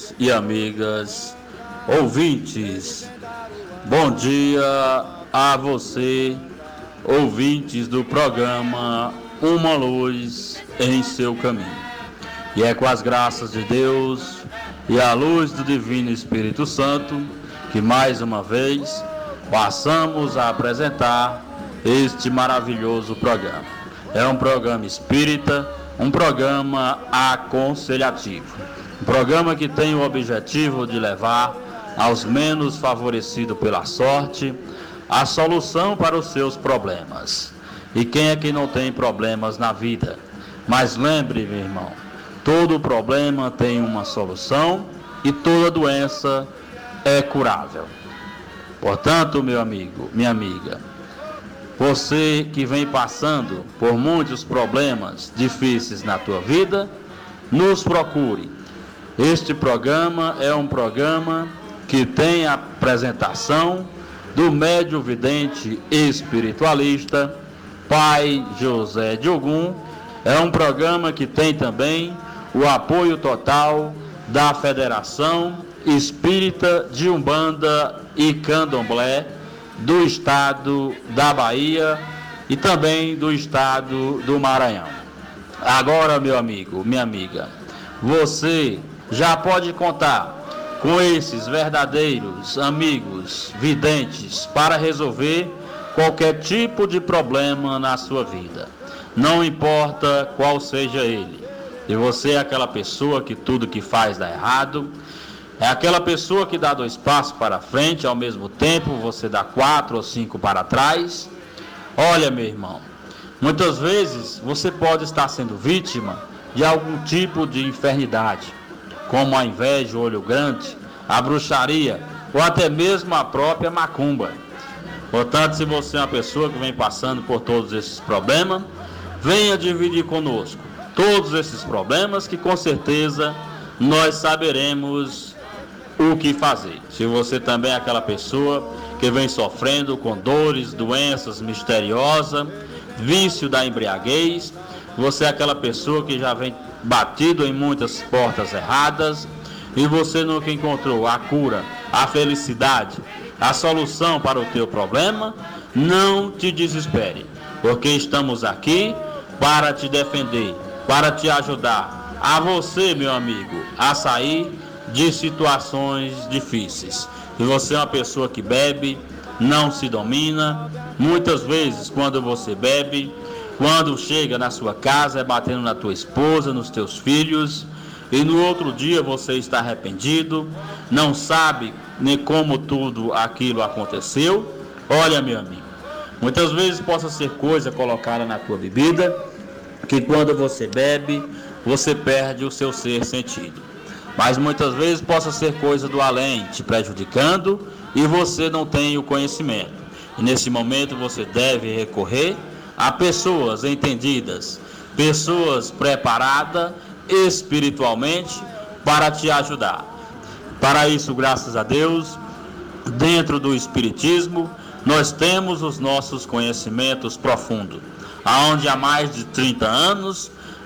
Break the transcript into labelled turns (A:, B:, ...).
A: amigos e amigas, ouvintes. Bom dia a você, ouvintes do programa Uma Luz em Seu Caminho. E é com as graças de Deus e a luz do Divino Espírito Santo que mais uma vez passamos a apresentar este maravilhoso programa. É um programa espírita, um programa aconselhativo, um programa que tem o objetivo de levar aos menos favorecidos pela sorte a solução para os seus problemas. E quem é que não tem problemas na vida? Mas lembre, meu irmão, todo problema tem uma solução e toda doença é curável. Portanto, meu amigo, minha amiga, você que vem passando por muitos problemas difíceis na tua vida, nos procure. Este programa é um programa que tem a apresentação do médium vidente espiritualista Pai José de Ogum. É um programa que tem também o apoio total da Federação Espírita de Umbanda e Candomblé do estado da Bahia e também do estado do Maranhão. Agora, meu amigo, minha amiga, você já pode contar com esses verdadeiros amigos videntes para resolver qualquer tipo de problema na sua vida. Não importa qual seja ele. Se você é aquela pessoa que tudo que faz dá errado, é aquela pessoa que dá 2 passos para frente, ao mesmo tempo você dá 4 ou 5 para trás. Olha, meu irmão, muitas vezes você pode estar sendo vítima de algum tipo de enfermidade, como a inveja, o olho grande, a bruxaria ou até mesmo a própria macumba. Portanto, se você é uma pessoa que vem passando por todos esses problemas, venha dividir conosco todos esses problemas, que com certeza nós saberemos o que fazer. Se você também é aquela pessoa que vem sofrendo com dores, doenças misteriosas, vício da embriaguez, você é aquela pessoa que já vem batido em muitas portas erradas e você nunca encontrou a cura, a felicidade, a solução para o teu problema, não te desespere, porque estamos aqui para te defender, para te ajudar a você, meu amigo, a sair de situações difíceis. Se você é uma pessoa que bebe, não se domina, muitas vezes quando você bebe, quando chega na sua casa é batendo na tua esposa, nos teus filhos, e no outro dia você está arrependido, não sabe nem como tudo aquilo aconteceu. Olha, meu amigo, muitas vezes possa ser coisa colocada na tua bebida, que quando você bebe, você perde o seu ser sentido. Mas muitas vezes possa ser coisa do além, te prejudicando, e você não tem o conhecimento. E nesse momento você deve recorrer a pessoas entendidas, pessoas preparadas espiritualmente para te ajudar. Para isso, graças a Deus, dentro do Espiritismo, nós temos os nossos conhecimentos profundos, aonde há mais de 30 anos